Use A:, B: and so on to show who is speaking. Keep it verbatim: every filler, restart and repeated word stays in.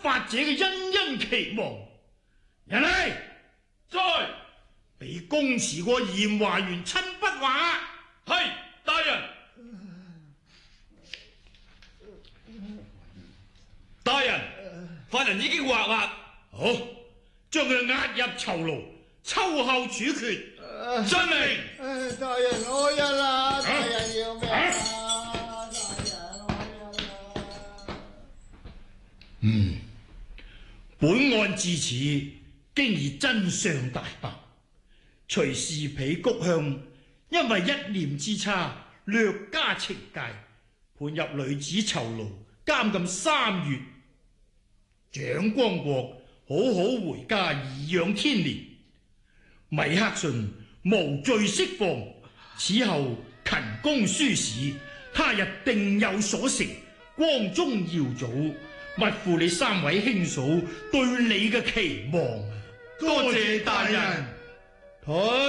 A: 法者嘅殷殷期望。人嚟，
B: 在，
A: 俾公辭過嚴華元親筆畫。
B: 係大人。大人，法人已經畫押。
A: 好，將佢押入囚牢，秋後處決。
B: 遵命。
C: 誒，大人開恩啦！大人要命啊！大人開恩啦！
A: 嗯，本案至此，經已真相大白。隨侍婢谷香因為一念之差，略加懲戒，判入女子囚牢監禁三月。蔣光國好好回家頤養天年，米克遜無罪釋放，此後勤工書史，他日定有所成，光宗耀祖，不負你三位兄嫂對你嘅期望。
B: 多謝大人。
C: 退